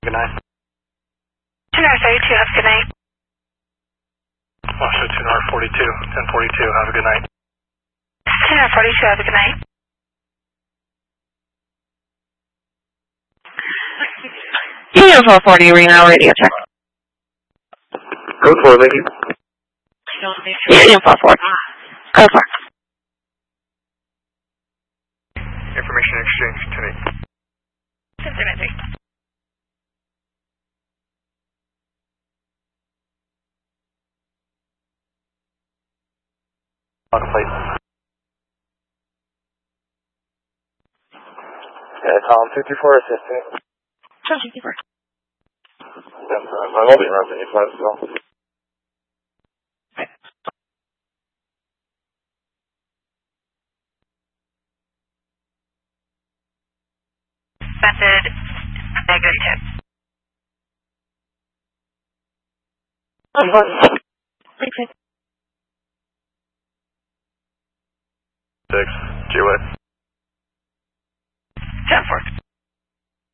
Good night. Tuner 32, have a good night. Washington Tuner 42, 1042, have a good night. Tuner 42, have a good night. Union 440, Reno, radio check. Code 4, thank you. Union 44. Code 4. Information exchange today. 1073. Please. Yeah, Tom 54 assistant. Tom 54. Yes, I'm holding around 75 as well. Method negative. Thanks. 6, G-Way. 10-4.